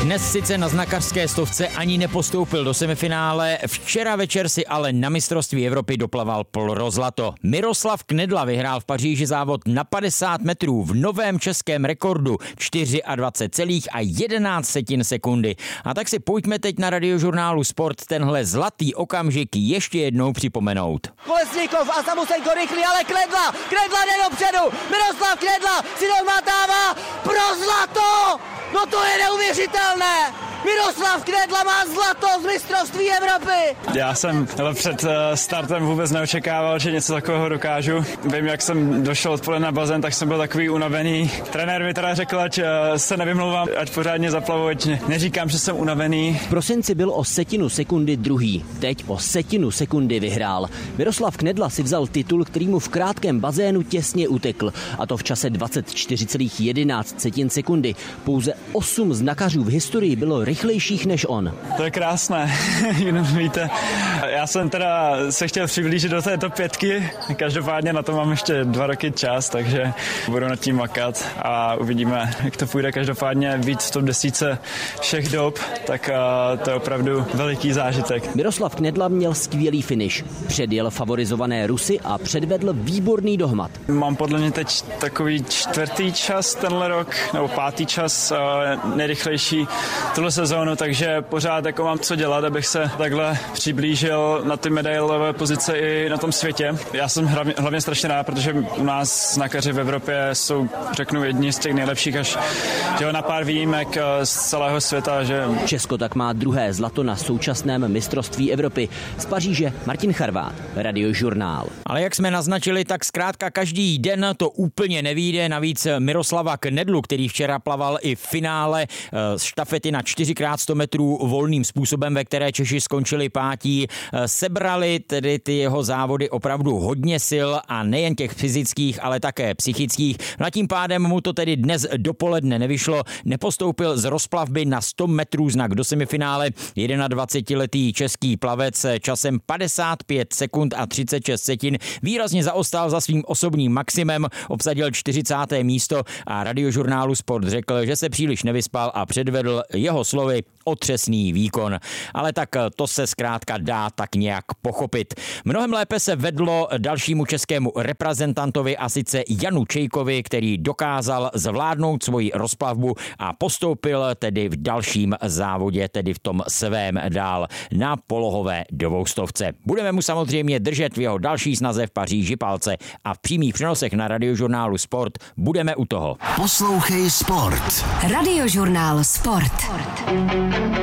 Dnes sice na znakařské stovce ani nepostoupil do semifinále, včera večer si ale na mistrovství Evropy doplaval pro zlato. Miroslav Knedla vyhrál v Paříži závod na 50 metrů v novém českém rekordu 24,11 sekundy. A tak si pojďme teď na Radiožurnálu Sport tenhle zlatý okamžik ještě jednou připomenout. Kolesníkov a Samusenko rychlý, ale Knedla jde dopředu, Miroslav Knedla si domátává pro zlato! No to je neuvěřitelné! Miroslav Knedla má zlato z mistrovství Evropy! Já jsem před startem vůbec neočekával, že něco takového dokážu. Vím, jak jsem došel odpoledne na bazén, tak jsem byl takový unavený. Trenér mi teda řekl, ať se nevymlouvám, ať pořádně zaplavu, ať neříkám, že jsem unavený. V prosinci byl o 1/10 sekundy druhý, teď o 1/10 sekundy vyhrál. Miroslav Knedla si vzal titul, který mu v krátkém bazénu těsně utekl, a to v čase 24,11 sekundy. Pouze 8 znakařů v historii bylo rychlejších než on. To je krásné, jenom víte. Já jsem teda se chtěl přiblížit do této 5, každopádně na to mám ještě 2 roky čas, takže budu nad tím makat a uvidíme, jak to půjde. Každopádně být v top 10 všech dob, tak to je opravdu veliký zážitek. Miroslav Knedla měl skvělý finish. Předjel favorizované Rusy a předvedl výborný dohmat. Mám podle mě teď takový 4. čas tenhle rok, nebo 5. čas, nejrychlejší tuhle sezónu, takže pořád jako mám co dělat, abych se takhle přiblížil na ty medailové pozice i na tom světě. Já jsem hlavně strašně rád, protože u nás znakaři v Evropě jsou, řeknu, jedni z těch nejlepších, až na pár výjimek z celého světa. Že... Česko tak má 2. zlato na současném mistrovství Evropy. Z Paříže Martin Charvát, Radiožurnál. Ale jak jsme naznačili, tak zkrátka každý den to úplně nevyjde. Navíc Miroslava Knedlu, který včera plaval i v finále štafety na 4x100 metrů volným způsobem, ve které Češi skončili 5. Sebrali tedy ty jeho závody opravdu hodně sil a nejen těch fyzických, ale také psychických. No a tím pádem mu to tedy dnes dopoledne nevyšlo. Nepostoupil z rozplavby na 100 metrů znak do semifinále. 21letý český plavec časem 55 sekund a 36 setin výrazně zaostal za svým osobním maximem, obsadil 40. místo a Radiožurnálu Sport řekl, že se příliš nevyspal a předvedl jeho slovy otřesný výkon. Ale tak to se zkrátka dá tak nějak pochopit. Mnohem lépe se vedlo dalšímu českému reprezentantovi, a sice Janu Čejkovi, který dokázal zvládnout svoji rozplavbu a postoupil tedy v dalším závodě, tedy v tom svém dál na polohové 200. Budeme mu samozřejmě držet v jeho další snaze v Paříži palce a v přímých přenosech na Radiožurnálu Sport budeme u toho. Poslouchej Sport. Radiožurnál Sport.